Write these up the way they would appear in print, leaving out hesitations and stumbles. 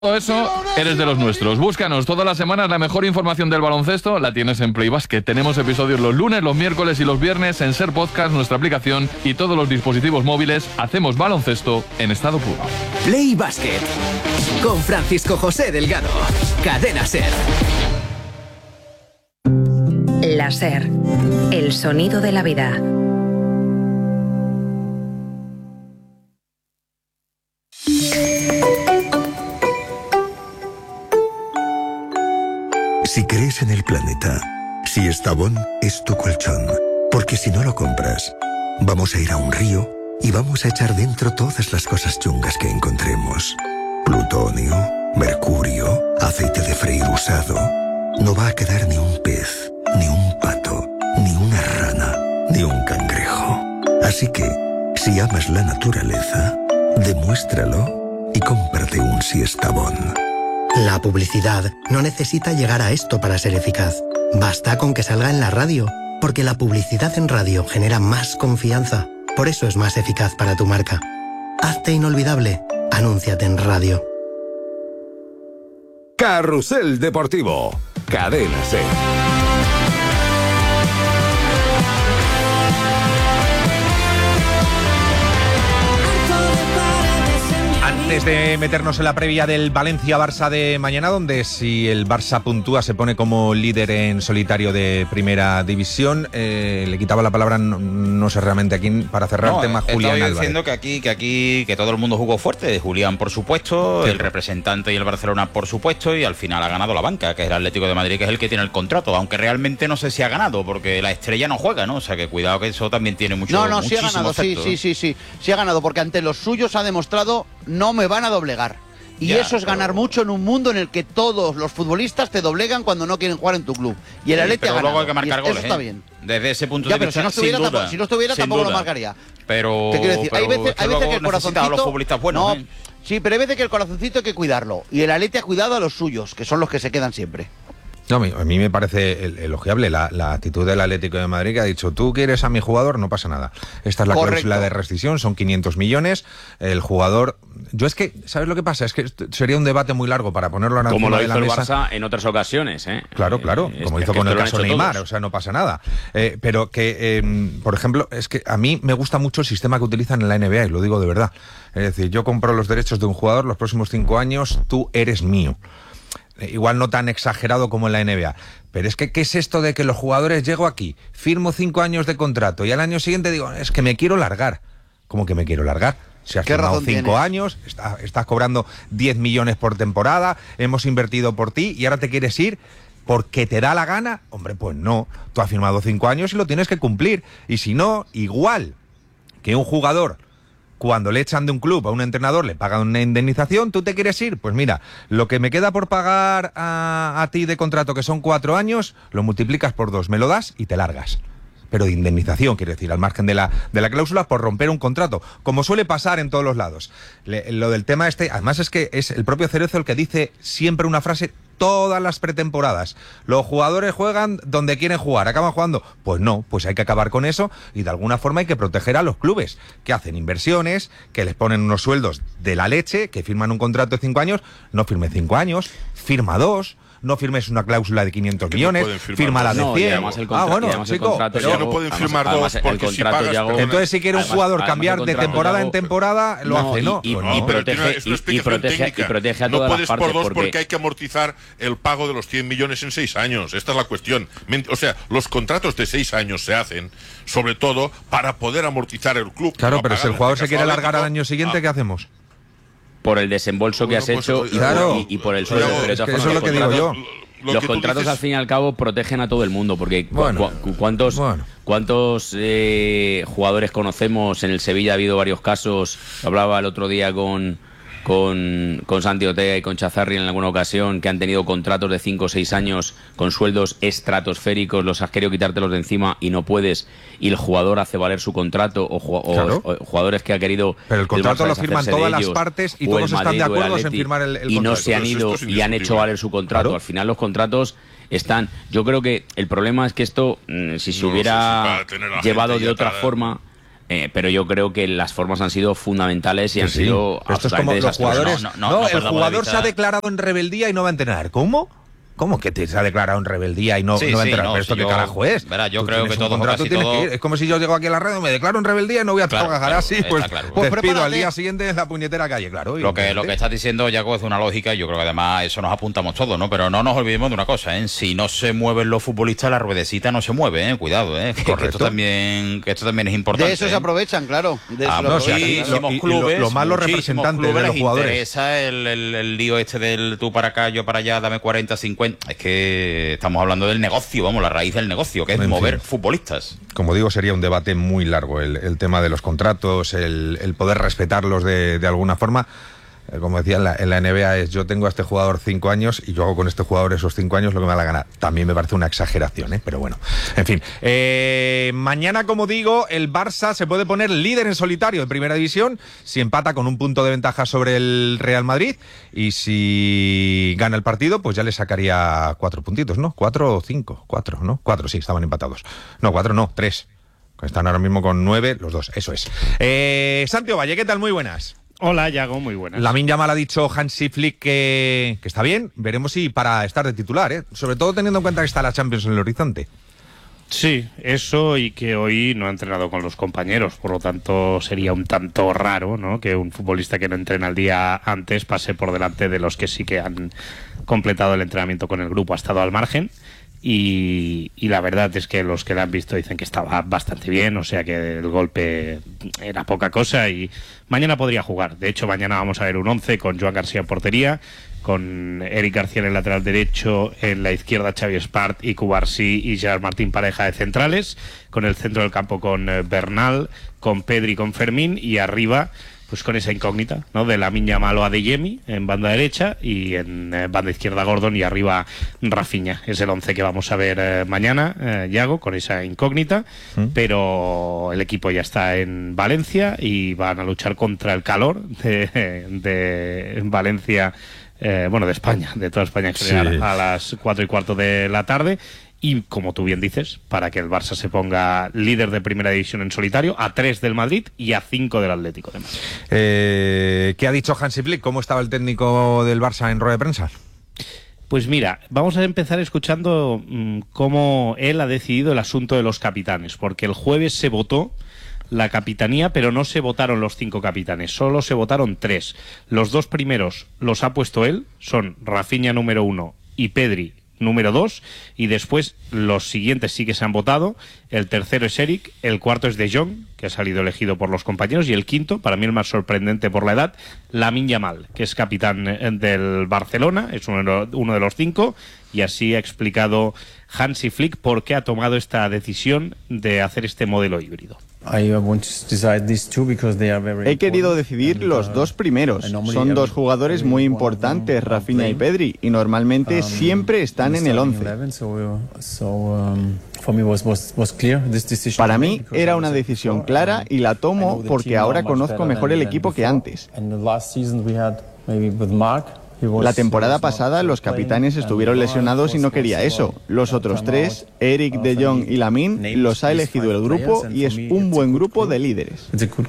Todo eso, eres de los nuestros. Búscanos todas las semanas. La mejor información del baloncesto la tienes en Play Basket. Tenemos episodios los lunes, los miércoles y los viernes en Ser Podcast, nuestra aplicación y todos los dispositivos móviles. Hacemos baloncesto en estado puro. Play Basket con Francisco José Delgado. Cadena Ser. La Ser, el sonido de la vida. Si crees en el planeta, si Estavón es tu colchón, porque si no lo compras, vamos a ir a un río y vamos a echar dentro todas las cosas chungas que encontremos. Plutonio, mercurio, aceite de freír usado. No va a quedar ni un pez, ni un pato, ni una rana, ni un cangrejo. Así que, si amas la naturaleza, demuéstralo y cómprate un Siestabón. La publicidad no necesita llegar a esto para ser eficaz. Basta con que salga en la radio, porque la publicidad en radio genera más confianza. Por eso es más eficaz para tu marca. Hazte inolvidable. Anúnciate en radio. Carrusel Deportivo. Cadena Ser. Antes de meternos en la previa del Valencia-Barça de mañana, donde si el Barça puntúa se pone como líder en solitario de Primera División, le quitaba la palabra, no sé realmente a quién, para cerrar el tema, Julián Álvarez. Diciendo que todo el mundo jugó fuerte. Julián, por supuesto, sí. El representante y el Barcelona, por supuesto, y al final ha ganado la banca, que es el Atlético de Madrid, que es el que tiene el contrato, aunque realmente no sé si ha ganado, porque la estrella no juega, ¿no? O sea que cuidado, que eso también tiene mucho. No, sí ha ganado, sí ha ganado, porque ante los suyos ha demostrado no me van a doblegar. Y ya, eso es ganar mucho en un mundo en el que todos los futbolistas te doblegan cuando no quieren jugar en tu club. Y el Atleti ha ganado. Luego hay que marcar goles, eso está bien. Desde ese punto de vista, si no estuviera tampoco lo marcaría. Pero, ¿qué quiero decir? Hay veces que el corazoncito... los futbolistas buenos, no, sí, pero hay veces que el corazoncito hay que cuidarlo. Y el Atleti ha cuidado a los suyos, que son los que se quedan siempre. No, a mí me parece elogiable la actitud del Atlético de Madrid, que ha dicho, tú quieres a mi jugador, no pasa nada. Esta es la cláusula de rescisión, son 500 millones, el jugador... Yo es que, ¿sabes lo que pasa? Es que sería un debate muy largo para ponerlo en la mesa. Como lo hizo el Barça en otras ocasiones, ¿eh? Claro, como hizo con el caso Neymar, o sea, no pasa nada. Pero que, por ejemplo, es que a mí me gusta mucho el sistema que utilizan en la NBA, y lo digo de verdad. Es decir, yo compro los derechos de un jugador, los próximos 5 años, tú eres mío. Igual no tan exagerado como en la NBA, pero es que ¿qué es esto de que los jugadores llego aquí, firmo 5 años de contrato y al año siguiente digo, es que me quiero largar? ¿Cómo que me quiero largar? Si has firmado 5 años, estás cobrando 10 millones por temporada, hemos invertido por ti y ahora te quieres ir porque te da la gana. Hombre, pues no, tú has firmado 5 años y lo tienes que cumplir, y si no, igual que un jugador, cuando le echan de un club a un entrenador, le pagan una indemnización, ¿tú te quieres ir? Pues mira, lo que me queda por pagar a ti de contrato, que son 4 años, lo multiplicas por 2, me lo das y te largas. Pero de indemnización, quiero decir, al margen de la cláusula por romper un contrato, como suele pasar en todos los lados. Lo del tema además es que es el propio Cerezo el que dice siempre una frase todas las pretemporadas: los jugadores juegan donde quieren jugar, ¿acaban jugando? Pues no, pues hay que acabar con eso y de alguna forma hay que proteger a los clubes, que hacen inversiones, que les ponen unos sueldos de la leche, que firman un contrato de 5 años, no firme 5 años, firma 2... No firmes una cláusula de 500 millones, firma la de 100. Chico, pero ya no pueden firmar 2 porque si pagas... Entonces, si quiere un jugador cambiar de temporada en temporada, lo hace, ¿no? Y protege a todas las partes. No puedes por 2 porque hay que amortizar el pago de los 100 millones en 6 años. Esta es la cuestión. O sea, los contratos de 6 años se hacen, sobre todo, para poder amortizar el club. Claro, pero si el jugador se quiere alargar al año siguiente, ¿qué hacemos? Por el desembolso que has hecho y por el sueldo. Pero eso es lo que digo yo. Los contratos, al fin y al cabo, protegen a todo el mundo, porque ¿cuántos jugadores conocemos? En el Sevilla ha habido varios casos. Hablaba el otro día con Santi Ortega y con Chazarri en alguna ocasión, que han tenido contratos de 5 o 6 años con sueldos estratosféricos, los has querido quitártelos de encima y no puedes, y el jugador hace valer su contrato, o jugadores que ha querido... Pero el contrato lo firman todas las partes y todos están de acuerdo en firmar el contrato. Y no se han ido y han hecho valer su contrato. Claro. Al final los contratos están... Yo creo que el problema es que esto, si se hubiera llevado de otra forma... pero yo creo que las formas han sido fundamentales y han sido esto es como los jugadores. El jugador se ha declarado en rebeldía y no va a entrenar. ¿Cómo? ¿Cómo que se ha declarado en rebeldía y no va a entrenar? ¿Pero esto qué carajo es? Verá, yo creo que todo casi todo... Es como si yo llego aquí a la radio, me declaro en rebeldía y no voy a trabajar así, pues despido al día siguiente en la puñetera calle, claro. Lo que estás diciendo, Yago, es una lógica y yo creo que además eso nos apuntamos todos, ¿no? Pero no nos olvidemos de una cosa, ¿eh? Si no se mueven los futbolistas, la ruedecita no se mueve, ¿eh? Cuidado, ¿eh? Que esto también es importante. De eso se aprovechan, claro. Los malos representantes de los jugadores. Interesa el lío este del tú para acá, yo para allá, dame 40, 50. Es que estamos hablando del negocio, vamos, la raíz del negocio, que es mover futbolistas. Como digo, sería un debate muy largo el tema de los contratos, el poder respetarlos de alguna forma. Como decía, en la NBA es yo tengo a este jugador 5 años y yo hago con este jugador esos 5 años lo que me da la gana. También me parece una exageración, pero bueno. En fin, mañana, como digo, el Barça se puede poner líder en solitario de Primera División si empata con un punto de ventaja sobre el Real Madrid, y si gana el partido, pues ya le sacaría 4 puntitos, ¿no? 4 o 5, 4, ¿no? 4, sí, estaban empatados. No, 4 no, 3. Están ahora mismo con 9 los dos, eso es. Santi Ovalle, ¿qué tal? Muy buenas. Hola, Yago, muy buenas. Lamine Yamal ha dicho Hansi Flick que está bien, veremos si para estar de titular, sobre todo teniendo en cuenta que está la Champions en el horizonte. Sí, eso, y que hoy no ha entrenado con los compañeros, por lo tanto sería un tanto raro, ¿no?, que un futbolista que no entrena el día antes pase por delante de los que sí que han completado el entrenamiento con el grupo, ha estado al margen. Y la verdad es que los que la han visto dicen que estaba bastante bien, o sea que el golpe era poca cosa y mañana podría jugar. De hecho, mañana vamos a ver un 11 con Joan García en portería, con Eric García en el lateral derecho, en la izquierda Xavi Espart y Cubarsí y Gerard Martín pareja de centrales, con el centro del campo con Bernal, con Pedri, con Fermín, y arriba pues con esa incógnita, ¿no?, de Lamine Yamal o Adeyemi en banda derecha y en banda izquierda Gordon y arriba Rafinha. Es el 11 que vamos a ver mañana, Yago, con esa incógnita, pero el equipo ya está en Valencia y van a luchar contra el calor de Valencia, de España, de toda España en general, sí, a las 4:15 de la tarde. Y, como tú bien dices, para que el Barça se ponga líder de Primera División en solitario, a 3 del Madrid y a 5 del Atlético de Madrid. ¿Qué ha dicho Hansi Flick? ¿Cómo estaba el técnico del Barça en rueda de prensa? Pues mira, vamos a empezar escuchando cómo él ha decidido el asunto de los capitanes, porque el jueves se votó la capitanía, pero no se votaron los 5 capitanes, solo se votaron 3. Los 2 primeros los ha puesto él, son Rafinha número 1 y Pedri número 2, y después los siguientes sí que se han votado. El tercero es Eric, el cuarto es De Jong, que ha salido elegido por los compañeros, y el quinto, para mí el más sorprendente por la edad, Lamine Yamal, que es capitán del Barcelona, es uno de los 5, y así ha explicado Hansi Flick por qué ha tomado esta decisión de hacer este modelo híbrido. He querido decidir los 2 primeros. Son 2 jugadores muy importantes, Rafinha y Pedri, y normalmente siempre están en el 11. Para mí era una decisión clara y la tomo porque ahora conozco mejor el equipo que antes. La temporada pasada los capitanes estuvieron lesionados y no quería eso. Los otros 3, Eric, De Jong y Lamine, los ha elegido el grupo y es un buen grupo de líderes.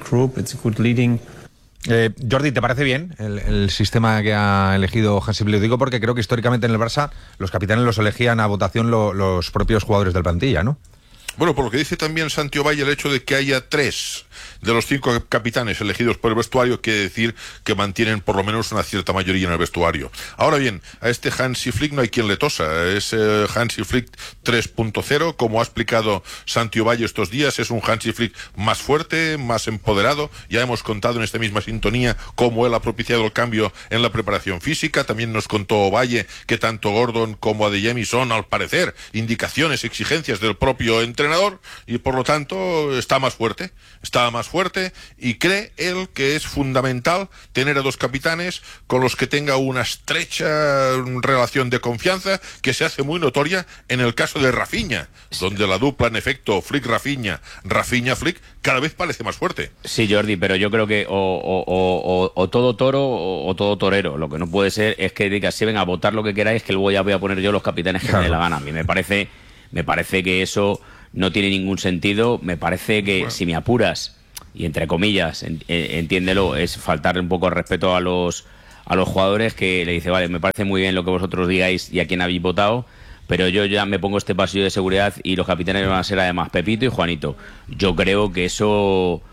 Jordi, ¿te parece bien el sistema que ha elegido Hansi Flick? Lo digo porque creo que históricamente en el Barça los capitanes los elegían a votación los propios jugadores del plantilla, ¿no? Bueno, por lo que dice también Santi Ovalle, el hecho de que haya 3 de los 5 capitanes elegidos por el vestuario quiere decir que mantienen por lo menos una cierta mayoría en el vestuario. Ahora bien, a este Hansi Flick no hay quien le tosa. Es Hansi Flick 3.0, como ha explicado Santi Ovalle estos días. Es un Hansi Flick más fuerte, más empoderado. Ya hemos contado en esta misma sintonía cómo él ha propiciado el cambio en la preparación física. También nos contó Ovalle que tanto Gordon como Adeyemi son, al parecer, indicaciones, exigencias del propio entrenador, y por lo tanto está más fuerte y cree él que es fundamental tener a 2 capitanes con los que tenga una estrecha relación de confianza, que se hace muy notoria en el caso de Rafinha, donde la dupla en efecto Flick-Rafinha, Rafinha-Flick cada vez parece más fuerte. Sí, Jordi, pero yo creo que o todo toro o todo torero. Lo que no puede ser es que digas, si ven a votar lo que queráis, que luego ya voy a poner yo los capitanes que me dé la gana. A mí me parece que eso no tiene ningún sentido. Me parece que, si me apuras, y entre comillas, entiéndelo, es faltar un poco el respeto a los jugadores, que le dice, vale, me parece muy bien lo que vosotros digáis y a quién habéis votado, pero yo ya me pongo este pasillo de seguridad y los capitanes van a ser además Pepito y Juanito. Yo creo que eso...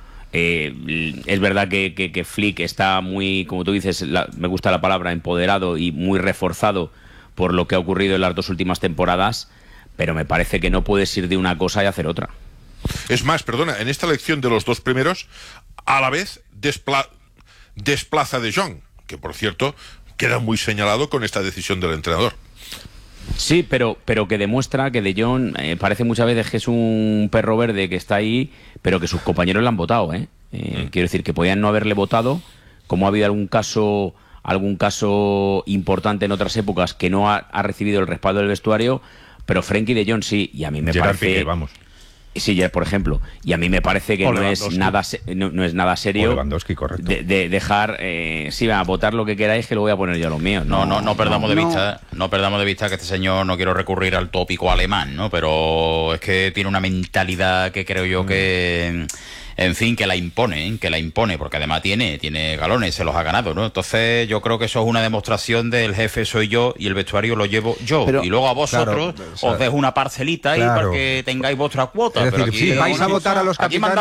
es verdad que Flick está muy, como tú dices, me gusta la palabra, empoderado y muy reforzado por lo que ha ocurrido en las 2 últimas temporadas, pero me parece que no puedes ir de una cosa y hacer otra. Es más, perdona, en esta elección de los 2 primeros, a la vez desplaza a De Jong, que por cierto queda muy señalado con esta decisión del entrenador. Sí, pero que demuestra que De Jong parece muchas veces que es un perro verde que está ahí, pero que sus compañeros le han votado, Quiero decir, que podían no haberle votado, como ha habido algún caso importante en otras épocas que no ha recibido el respaldo del vestuario, pero Frenkie De Jong sí, y a mí me parece... Piqué, vamos. Sí, por ejemplo, y a mí me parece que no es nada serio de dejar, a votar lo que queráis, que lo voy a poner yo a los míos. No perdamos de vista, no perdamos de vista que este señor, no quiero recurrir al tópico alemán, ¿no? Pero es que tiene una mentalidad que creo yo que... En fin, que la impone, porque además tiene galones, se los ha ganado, ¿no? Entonces yo creo que eso es una demostración del jefe soy yo y el vestuario lo llevo yo. Pero, y luego a vosotros os dejo una parcelita ahí para que tengáis vuestra cuota. Es decir, pero aquí, vais a votar a los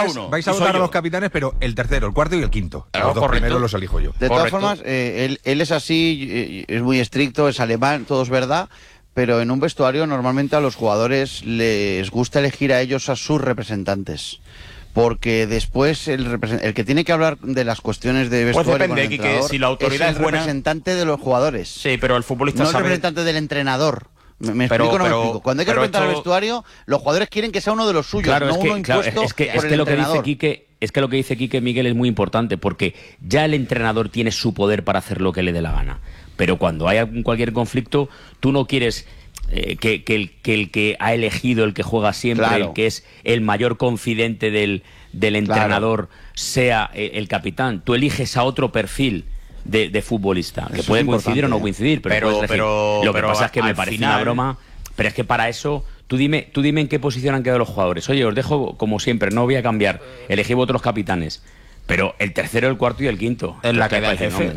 capitanes, pero el tercero, el cuarto y el quinto. Los 2 primeros los elijo yo. De todas formas, él es así, es muy estricto, es alemán, todo es verdad. Pero en un vestuario normalmente a los jugadores les gusta elegir a ellos a sus representantes. Porque después el que tiene que hablar de las cuestiones de vestuario pues depende, con el que si la autoridad es el representante de los jugadores. Sí, pero el futbolista no sabe... el representante del entrenador. ¿Me explico o no me explico? Cuando hay que representar al vestuario, los jugadores quieren que sea uno de los suyos, claro, no uno impuesto es que por el entrenador. Lo que dice Quique, Miguel, es muy importante, porque ya el entrenador tiene su poder para hacer lo que le dé la gana. Pero cuando hay cualquier conflicto, tú no quieres... que el que ha elegido, el que juega siempre, el que es el mayor confidente del entrenador, sea el capitán. Tú eliges a otro perfil de futbolista, que puede coincidir o no coincidir, pero lo que pasa es que me parece una broma. Pero es que para eso, tú dime en qué posición han quedado los jugadores. Oye, os dejo como siempre, no voy a cambiar, elegí otros capitanes. Pero el tercero, el cuarto y el quinto. En la que da el jefe.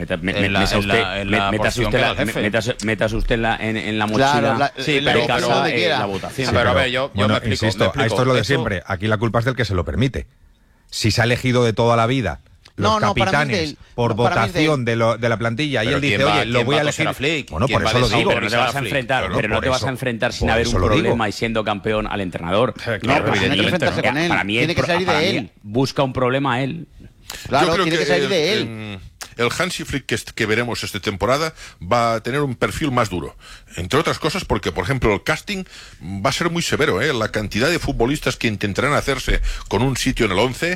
Métase usted en la mochila. La votación. Sí, pero a ver, yo me explico. Insisto, esto es lo de siempre. Aquí la culpa es del que se lo permite. Si se ha elegido de toda la vida los capitanes por votación de la plantilla, y él dice, oye, lo voy a elegir. Bueno, por eso lo digo. Pero no te vas a enfrentar, no te vas a enfrentar sin haber un problema y siendo campeón al entrenador. No, pues tiene que enfrentarse con él. Tiene que salir de él. Busca un problema a él. Claro, tiene que salir de él. El Hansi Flick que veremos esta temporada va a tener un perfil más duro. Entre otras cosas porque, por ejemplo, el casting va a ser muy severo. La cantidad de futbolistas que intentarán hacerse con un sitio en el 11...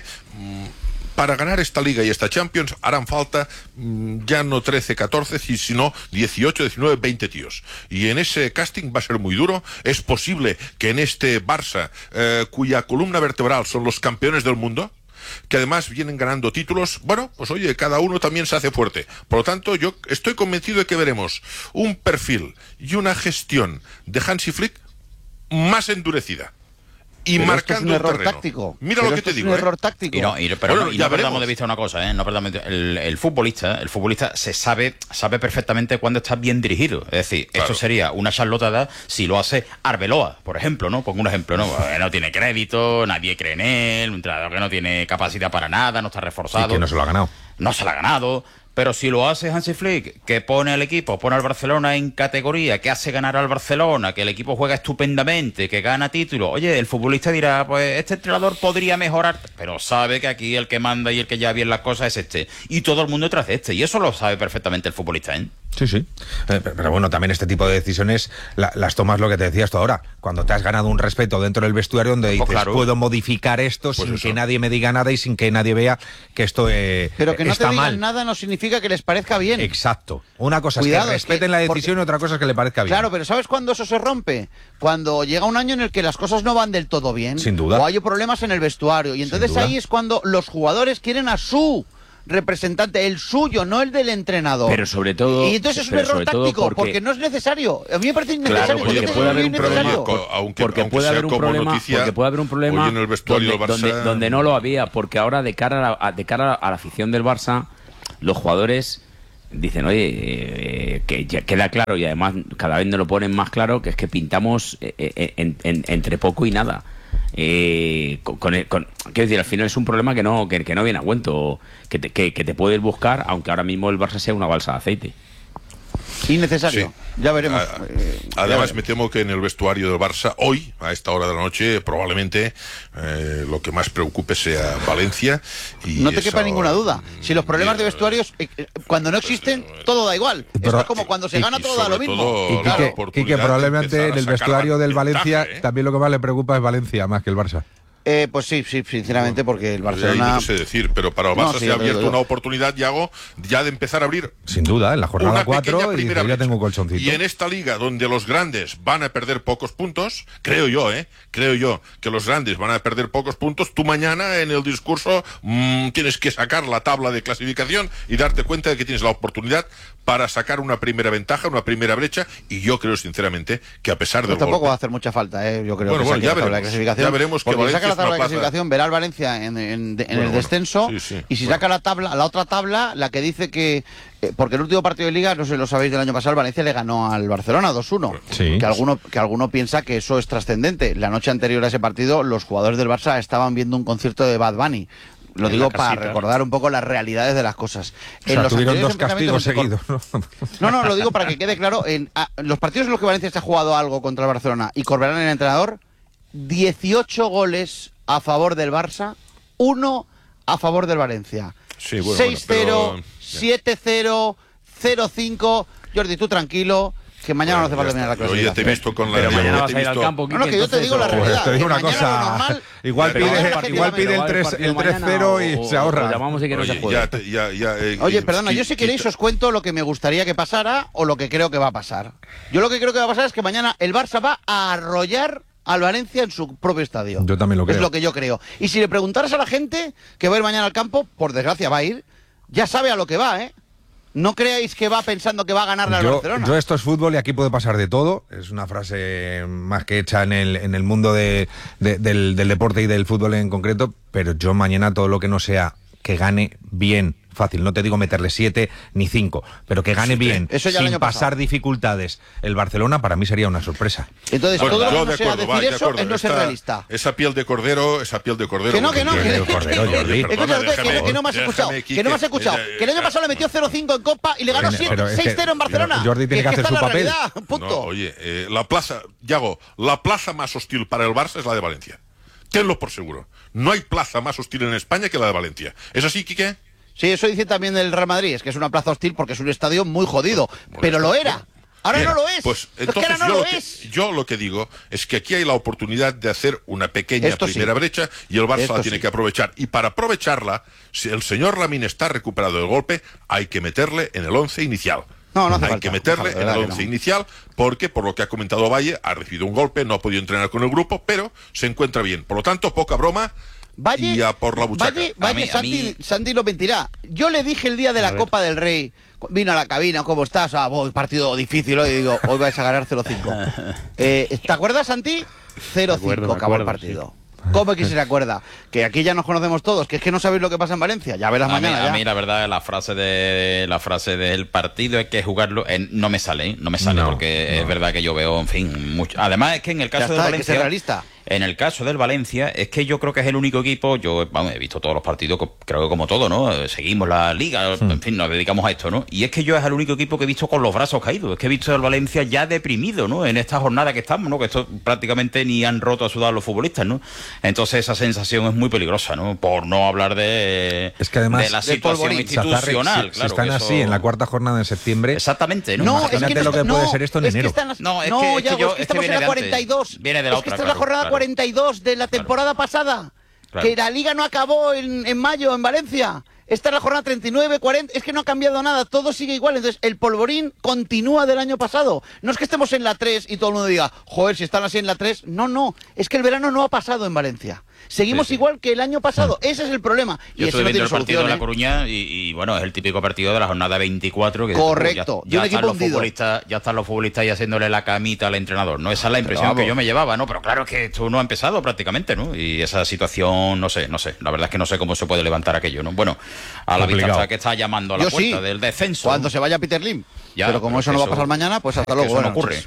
Para ganar esta Liga y esta Champions harán falta ya no 13, 14, sino 18, 19, 20 tíos. Y en ese casting va a ser muy duro. Es posible que en este Barça, cuya columna vertebral son los campeones del mundo, que además vienen ganando títulos, bueno, pues oye, cada uno también se hace fuerte. Por lo tanto, yo estoy convencido de que veremos un perfil y una gestión de Hansi Flick más endurecida. Y pero marcando es un error terreno. Táctico. Mira lo que te digo. Es un error táctico. Pero no perdamos de vista una cosa, no perdamos de vista. El futbolista se sabe perfectamente cuándo está bien dirigido. Es decir, esto sería una charlotada si lo hace Arbeloa, por ejemplo, ¿no? Pongo un ejemplo, ¿no? No tiene crédito, nadie cree en él, un entrenador que no tiene capacidad para nada, no está reforzado. Y que no se lo ha ganado. No se lo ha ganado. Pero si lo hace Hansi Flick, que pone al equipo, pone al Barcelona en categoría, que hace ganar al Barcelona, que el equipo juega estupendamente, que gana títulos, oye, el futbolista dirá, pues este entrenador podría mejorar, pero sabe que aquí el que manda y el que lleva bien las cosas es este. Y todo el mundo tras de este, y eso lo sabe perfectamente el futbolista, ¿eh? Sí. Pero bueno, también este tipo de decisiones las tomas lo que te decías tú ahora, cuando te has ganado un respeto dentro del vestuario donde dices, puedo modificar esto sin que nadie me diga nada y sin que nadie vea que esto pero que no está te digan mal. Nada no significa que les parezca bien. Exacto. Una cosa es que respeten la decisión y otra cosa es que le parezca bien. Claro, pero ¿sabes cuándo eso se rompe? Cuando llega un año en el que las cosas no van del todo bien. Sin duda. O hay problemas en el vestuario. Y entonces ahí es cuando los jugadores quieren a su representante, el suyo, no el del entrenador. Pero sobre todo... Y entonces es un error táctico, porque no es necesario. A mí me parece innecesario. Claro, porque puede haber un problema, porque puede haber un problema en el vestuario del Barça, donde no lo había, porque ahora de cara a la afición del Barça, los jugadores dicen, oye, que ya queda claro, y además cada vez nos lo ponen más claro, que es que pintamos entre poco y nada. Quiero decir, al final es un problema que no viene a cuento, que te puedes buscar, aunque ahora mismo el Barça sea una balsa de aceite. Innecesario. Sí. Ya veremos. Además, me temo que en el vestuario del Barça, hoy, a esta hora de la noche, probablemente lo que más preocupe sea Valencia. Y no te quepa ninguna duda. Si los problemas de vestuarios, cuando no existen, todo da igual. Esto es como cuando se gana, todo da lo mismo. Y que probablemente en el vestuario del Valencia también lo que más le preocupa es Valencia, más que el Barça. Pues sí, sinceramente, porque el Barcelona... No sé decir, pero para el Barça se ha abierto una oportunidad, Yago, ya de empezar a abrir... Sin duda, en la jornada 4 y ya tengo un colchoncito. Y en esta liga, donde los grandes van a perder pocos puntos, creo yo que los grandes van a perder pocos puntos, tú mañana en el discurso tienes que sacar la tabla de clasificación y darte cuenta de que tienes la oportunidad para sacar una primera ventaja, una primera brecha, y yo creo sinceramente que a pesar del tampoco golpe... va a hacer mucha falta, yo creo bueno, que ya veremos que Valencia la tabla de clasificación, verá al Valencia en el descenso, y si saca la otra tabla, la que dice que porque el último partido de Liga, no sé si lo sabéis, del año pasado, el Valencia le ganó al Barcelona 2-1, sí. que alguno piensa que eso es trascendente. La noche anterior a ese partido, los jugadores del Barça estaban viendo un concierto de Bad Bunny. Lo digo para recordar un poco las realidades de las cosas. O sea, tuvieron 2 castigos seguidos, ¿no? No, lo digo para que quede claro. Los partidos en los que Valencia se ha jugado algo contra el Barcelona y Corberán el entrenador, 18 goles a favor del Barça, 1 a favor del Valencia. Sí, bueno, 6-0, 7-0, 0-5. Jordi, tú tranquilo, que mañana no hace falta terminar la clasificación. Oye, te he visto con la... Pero mañana vas a ir al campo. No, que yo te digo la realidad. Te digo una cosa, igual pide el 3-0 y se ahorra. Llamamos y que no se juegue. Oye, perdona, yo si queréis os cuento lo que me gustaría que pasara o lo que creo que va a pasar. Yo lo que creo que va a pasar es que mañana el Barça va a arrollar al Valencia en su propio estadio. Yo también lo creo. Es lo que yo creo. Y si le preguntaras a la gente que va a ir mañana al campo, por desgracia va a ir, ya sabe a lo que va, ¿eh? No creáis que va pensando que va a ganarle al Barcelona. Yo esto es fútbol y aquí puede pasar de todo. Es una frase más que hecha en el mundo del deporte y del fútbol en concreto, pero yo mañana todo lo que no sea que gane bien, fácil, no te digo meterle 7 ni 5, pero que gane bien, eso ya sin pasar dificultades, el Barcelona para mí sería una sorpresa. Entonces, todo lo que no sea decir eso es no ser realista. Esa piel de cordero... Que no me has escuchado. Que no me has escuchado. Que el año pasado le metió 0-5 en Copa y le ganó 6-0 en Barcelona. Jordi tiene que hacer su papel. No, oye, la plaza más hostil para el Barça es la de Valencia. Tenlo por seguro. No hay plaza más hostil en España que la de Valencia. ¿Es así, Quique? Sí, eso dice también del Real Madrid, es que es una plaza hostil porque es un estadio muy jodido, pero lo era. Ahora no lo es. Pues entonces yo lo que digo es que aquí hay la oportunidad de hacer una pequeña primera brecha y el Barça la tiene que aprovechar. Y para aprovecharla, si el señor Lamín está recuperado del golpe, hay que meterle en el 11 inicial. Hay que meterle en el 11 inicial porque, por lo que ha comentado Valle, ha recibido un golpe, no ha podido entrenar con el grupo, pero se encuentra bien. Por lo tanto, poca broma. Valle, y a por la buchaca. Valle, Santi lo mentirá. Yo le dije el día de la Copa del Rey, vino a la cabina, ¿cómo estás? Partido difícil hoy, digo, hoy vais a ganar 0-5. ¿Te acuerdas, Santi? 0-5 acabó el partido. Sí. ¿Cómo es que se acuerda? Que aquí ya nos conocemos todos, que es que no sabéis lo que pasa en Valencia. Ya verás mañana. A mí, la verdad, la frase del partido es que jugarlo no me sale, porque es verdad que yo veo, en fin, mucho. Además es que en el caso de Valencia, hay que ser realista. En el caso del Valencia, es que yo creo que es el único equipo, he visto todos los partidos, creo que como todo, ¿no? Seguimos la liga, en fin, nos dedicamos a esto, ¿no? Y es que yo es el único equipo que he visto con los brazos caídos, es que he visto al Valencia ya deprimido, ¿no? En esta jornada que estamos, ¿no? Que esto prácticamente ni han roto a sudar los futbolistas, ¿no? Entonces esa sensación es muy peligrosa, ¿no? Por no hablar de la situación institucional, si están así en la cuarta jornada de septiembre. Exactamente, ¿no? Imagínate lo que puede ser esto en enero. Estamos en la 42. Viene de la otra, esta es la jornada 42 de la temporada pasada. Claro. Que la liga no acabó en mayo en Valencia. Esta es la jornada 39, 40. Es que no ha cambiado nada, todo sigue igual. Entonces el polvorín continúa del año pasado. No es que estemos en la 3 y todo el mundo diga, joder, si están así en la 3. No, es que el verano no ha pasado en Valencia. Seguimos igual que el año pasado. Ese es el problema. Yo estuve viendo el partido de La Coruña y bueno, es el típico partido de la jornada 24. Que correcto. Ya están los futbolistas y haciéndole la camita al entrenador, ¿no? Esa es la impresión que yo me llevaba, ¿no? Pero claro, es que esto no ha empezado prácticamente, ¿no? Y esa situación, no sé. La verdad es que no sé cómo se puede levantar aquello, ¿no? Bueno, a la vista que está llamando a la puerta del descenso. Cuando se vaya Peter Lim. Pero como eso no va a pasar mañana, pues hasta luego. Eso no ocurre.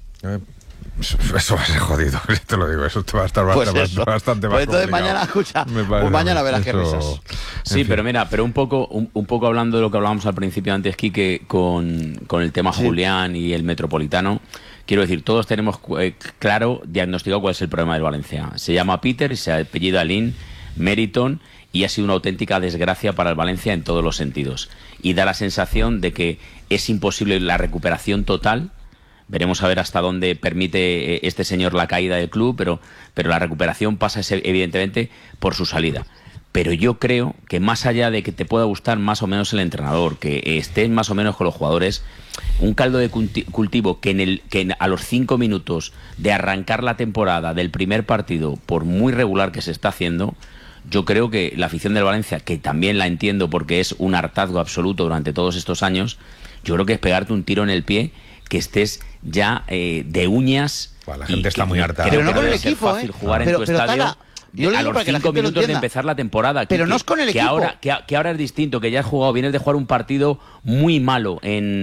Eso va a ser jodido, te lo digo, eso te va a estar bastante más entonces mañana, escucha, pues mañana verás qué risas. Sí, pero mira, un poco hablando de lo que hablábamos al principio antes, Quique, con el tema Julián y el Metropolitano, quiero decir, todos tenemos claro, diagnosticado cuál es el problema del Valencia. Se llama Peter, se apellida Lin, Meriton, y ha sido una auténtica desgracia para el Valencia en todos los sentidos. Y da la sensación de que es imposible la recuperación total. Veremos a ver hasta dónde permite este señor la caída del club, pero la recuperación pasa evidentemente por su salida. Pero yo creo que más allá de que te pueda gustar más o menos el entrenador, que estés más o menos con los jugadores, un caldo de cultivo que a los 5 minutos de arrancar la temporada del primer partido, por muy regular que se está haciendo, yo creo que la afición del Valencia, que también la entiendo porque es un hartazgo absoluto durante todos estos años, yo creo que es pegarte un tiro en el pie, que estés ya de uñas. La gente está muy harta. Pero no con el equipo, es fácil jugar en tu estadio. Yo a los 5 minutos de empezar la temporada. Pero no es con el equipo. Que ahora es distinto, que ya has jugado, vienes de jugar un partido muy malo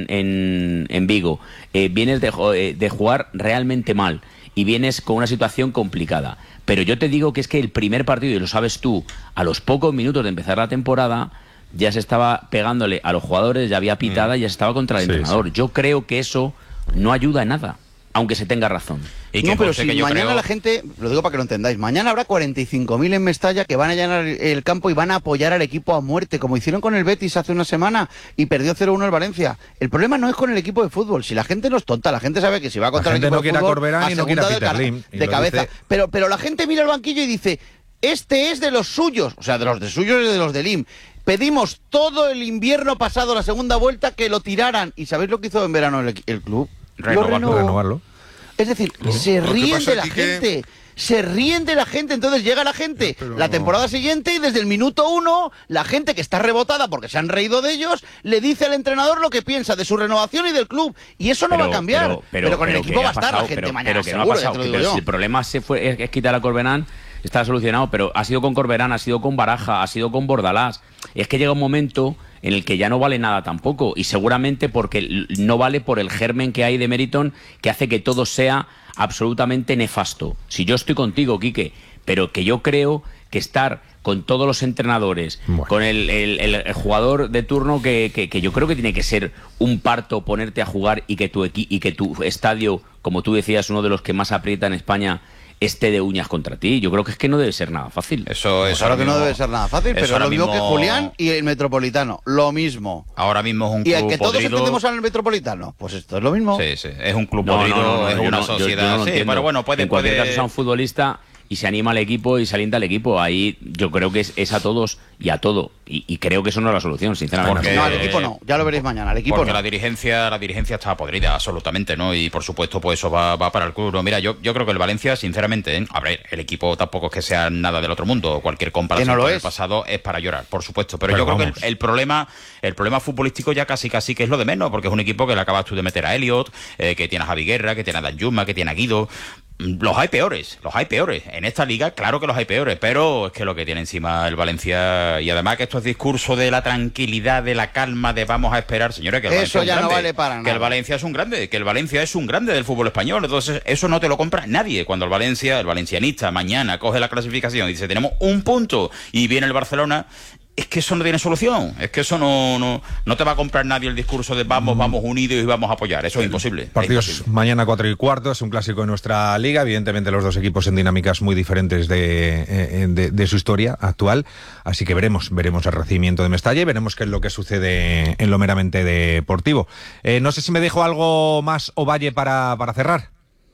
en Vigo. Vienes de jugar realmente mal y vienes con una situación complicada. Pero yo te digo que es que el primer partido, y lo sabes tú, a los pocos minutos de empezar la temporada, ya se estaba pegándole a los jugadores, ya había pitada y ya se estaba contra el entrenador. Sí. Yo creo que eso no ayuda en nada, aunque se tenga razón. No, pero si mañana la gente, lo digo para que lo entendáis, mañana habrá 45.000 en Mestalla que van a llenar el campo y van a apoyar al equipo a muerte, como hicieron con el Betis hace una semana y perdió 0-1 el Valencia. El problema no es con el equipo de fútbol, si la gente no es tonta, la gente sabe que si va contra el equipo de fútbol, Corberán y no quiere a Peter Lim, de cabeza. Pero la gente mira el banquillo y dice, este es de los suyos, o sea, de los de suyos y de los de Lim. Pedimos todo el invierno pasado, la segunda vuelta, que lo tiraran. ¿Y sabéis lo que hizo en verano el club? Renovarlo. Es decir, se ríen de la gente. Se ríen de la gente, entonces llega la gente la temporada siguiente y desde el minuto 1 la gente que está rebotada porque se han reído de ellos le dice al entrenador lo que piensa de su renovación y del club, y eso no va a cambiar, pero con el equipo va a estar la gente mañana, seguro, ya te lo digo yo. Si el problema es quitar a Corberán, está solucionado, pero ha sido con Corberán, ha sido con Baraja, ha sido con Bordalás. Es que llega un momento en el que ya no vale nada tampoco, y seguramente porque no vale por el germen que hay de Meriton, que hace que todo sea absolutamente nefasto. Si yo estoy contigo, Quique, pero que yo creo que estar con todos los entrenadores, con el jugador de turno, que yo creo que tiene que ser un parto ponerte a jugar y que tu estadio, como tú decías, uno de los que más aprieta en España, esté de uñas contra ti. Yo creo que es que no debe ser nada fácil. Eso claro que no debe ser nada fácil, pero lo mismo que Julián y el Metropolitano, lo mismo. Ahora mismo es un club podrido. Y el que todos entendemos al Metropolitano, pues esto es lo mismo. Sí, es un club podrido, es una sociedad. Sí, pero bueno, en cualquier caso, sea un futbolista y se anima al equipo y se alienta al equipo. Ahí yo creo que es a todos y a todo. Y creo que eso no es la solución, sinceramente. No, al equipo no. Ya lo veréis mañana. Al equipo porque no. la dirigencia está podrida, absolutamente, ¿no? Y por supuesto, pues eso va para el club. No, mira, yo creo que el Valencia, sinceramente, a ver, el equipo tampoco es que sea nada del otro mundo. Cualquier comparación con el pasado es para llorar, por supuesto. Pero yo creo que el problema futbolístico ya casi que es lo de menos, porque es un equipo que le acabas tú de meter a Elliot, que tiene a Javi Guerra, que tiene a Dan Juma, que tiene a Guido. Los hay peores. En esta liga, claro que los hay peores, pero es que lo que tiene encima el Valencia, y además que estos discursos de la tranquilidad, de la calma, de vamos a esperar, señores, que el eso Valencia ya es un grande, no vale para nada. Que el Valencia es un grande, que el Valencia es un grande del fútbol español, entonces eso no te lo compra nadie. Cuando el valencianista, mañana coge la clasificación y dice tenemos un punto y viene el Barcelona, es que eso no tiene solución, es que eso no te va a comprar nadie el discurso de vamos unidos y vamos a apoyar, eso es imposible. Partidos mañana 4:15, es un clásico de nuestra liga, evidentemente los dos equipos en dinámicas muy diferentes de su historia actual, así que veremos el recibimiento de Mestalla y veremos qué es lo que sucede en lo meramente deportivo. No sé si me dejo algo más, Ovalle, para cerrar.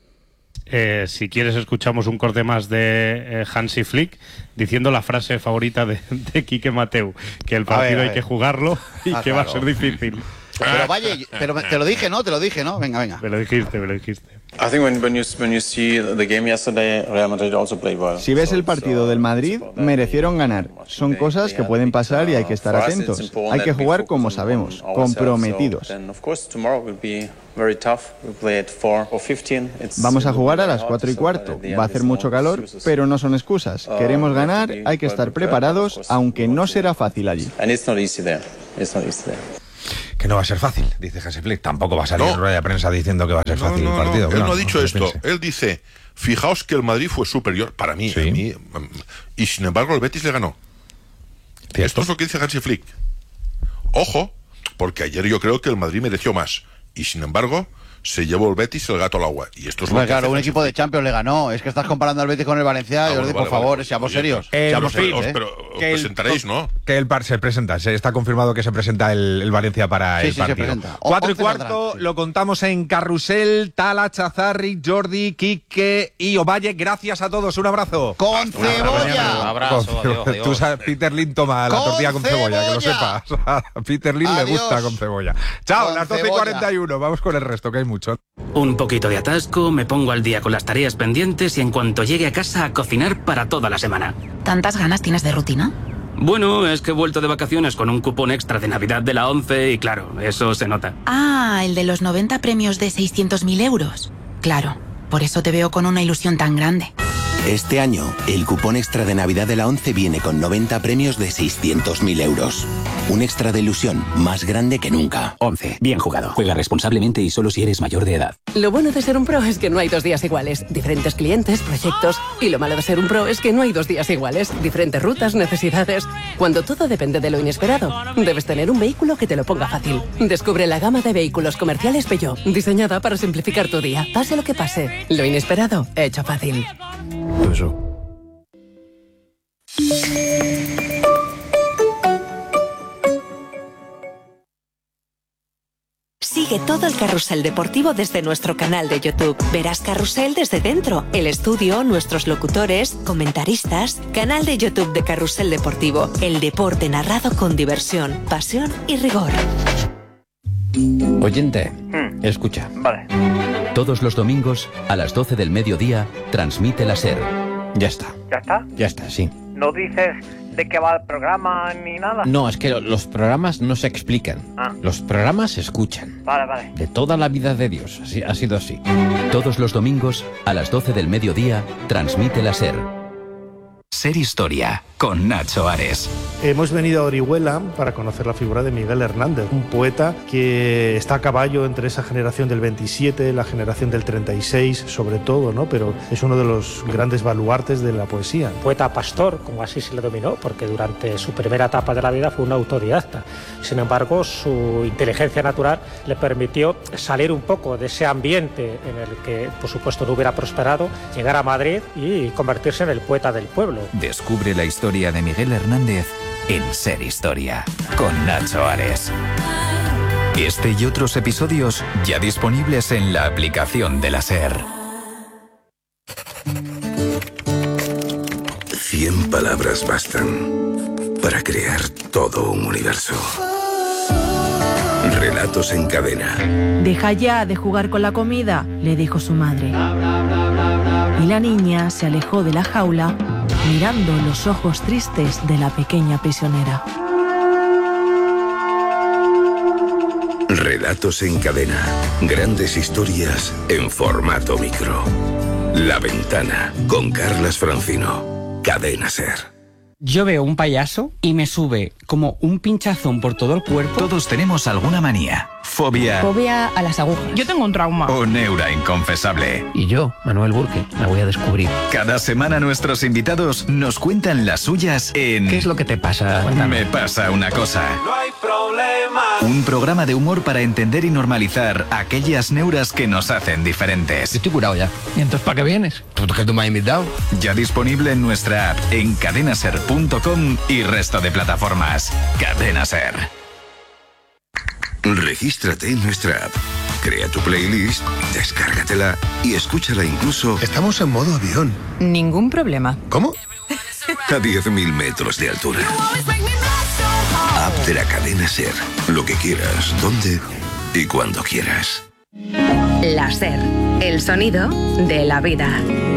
Si quieres escuchamos un corte más de Hansi Flick diciendo la frase favorita de Quique Mateu, que el partido hay que jugarlo y que va a ser difícil. Pero vaya, pero te lo dije, ¿no? Venga. Me lo dijiste. Si ves el partido del Madrid, merecieron ganar. Son cosas que pueden pasar y hay que estar atentos. Hay que jugar como sabemos, comprometidos. Vamos a jugar a las 4:15. Va a hacer mucho calor, pero no son excusas. Queremos ganar, hay que estar preparados, aunque no será fácil allí. Que no va a ser fácil, dice Hansi Flick. Tampoco va a salir en rueda de prensa diciendo que va a ser fácil el partido. Él no ha dicho esto. Él dice, fijaos que el Madrid fue superior para mí, y sin embargo el Betis le ganó. ¿Cierto? Esto es lo que dice Hansi Flick. Ojo, porque ayer yo creo que el Madrid mereció más, y sin embargo se llevó el Betis el gato al agua. Y esto es lo que claro, un equipo de Champions le ganó. Es que estás comparando al Betis con el Valencia, Jordi, por favor, seamos serios. Pero os presentaréis, ¿no? Que el par se presenta, está confirmado que se presenta el Valencia para el partido. Se presenta. 4:15, lo contamos en Carrusel. Tala, Chazarri, Jordi, Quique y Ovalle. Gracias a todos, un abrazo. ¡Con cebolla! Un abrazo, adiós. Tú sabes, Peter Lin toma la tortilla con cebolla, que lo sepas. A Peter Lin le gusta con cebolla. Chao, las 12:41, vamos con el resto, que hay mucho. Un poquito de atasco, me pongo al día con las tareas pendientes y en cuanto llegue a casa a cocinar para toda la semana. ¿Tantas ganas tienes de rutina? Bueno, es que he vuelto de vacaciones con un cupón extra de Navidad de la 11 y claro, eso se nota. Ah, el de los 90 premios de 600.000 euros. Claro, por eso te veo con una ilusión tan grande. Este año, el cupón extra de Navidad de la 11 viene con 90 premios de 600.000 euros. Un extra de ilusión más grande que nunca. 11. Bien jugado. Juega responsablemente y solo si eres mayor de edad. Lo bueno de ser un pro es que no hay 2 días iguales. Diferentes clientes, proyectos. Y lo malo de ser un pro es que no hay 2 días iguales. Diferentes rutas, necesidades. Cuando todo depende de lo inesperado, debes tener un vehículo que te lo ponga fácil. Descubre la gama de vehículos comerciales Peugeot, diseñada para simplificar tu día. Pase lo que pase. Lo inesperado, hecho fácil. Sigue todo el carrusel deportivo desde nuestro canal de YouTube. Verás Carrusel desde dentro, el estudio, nuestros locutores, comentaristas. Canal de YouTube de Carrusel Deportivo. El deporte narrado con diversión, pasión y rigor. Oyente, escucha. Vale. Todos los domingos, a las 12 del mediodía, transmite la SER. Ya está. ¿Ya está? Ya está, sí. ¿No dices de qué va el programa ni nada? No, es que los programas no se explican. Ah. Los programas se escuchan. Vale. De toda la vida de Dios. Ha sido así. Todos los domingos, a las 12 del mediodía, transmite la SER. SER Historia, con Nacho Ares. Hemos venido a Orihuela para conocer la figura de Miguel Hernández, un poeta que está a caballo entre esa generación del 27, la generación del 36, sobre todo, ¿no? Pero es uno de los grandes baluartes de la poesía. Poeta pastor, como así se le dominó, porque durante su primera etapa de la vida fue un autodidacta. Sin embargo, su inteligencia natural le permitió salir un poco de ese ambiente en el que, por supuesto, no hubiera prosperado, llegar a Madrid y convertirse en el poeta del pueblo. Descubre la historia de Miguel Hernández en SER Historia, con Nacho Ares. Este y otros episodios ya disponibles en la aplicación de la SER. 100 palabras bastan para crear todo un universo. Relatos en cadena. Deja ya de jugar con la comida, le dijo su madre. Y la niña se alejó de la jaula, mirando los ojos tristes de la pequeña prisionera. Relatos en cadena. Grandes historias en formato micro. La Ventana, con Carlas Francino. Cadena SER. Yo veo un payaso y me sube como un pinchazón por todo el cuerpo. Todos tenemos alguna manía, fobia Fobia a las agujas. Yo tengo un trauma. o neura inconfesable. Y yo, Manuel Burke, la voy a descubrir. Cada semana nuestros invitados nos cuentan las suyas en... ¿Qué es lo que te pasa? Me pasa una cosa. No hay problema. Un programa de humor para entender y normalizar aquellas neuras que nos hacen diferentes. Yo estoy curado ya. ¿Y entonces para qué vienes? ¿Porque tú me has invitado? Ya disponible en nuestra app, en cadenaser.com y resto de plataformas. Cadena Ser. Regístrate en nuestra app. Crea tu playlist, descárgatela y escúchala incluso... Estamos en modo avión. Ningún problema. ¿Cómo? A 10.000 metros de altura. App de la cadena SER. Lo que quieras, dónde y cuando quieras. La SER, el sonido de la vida.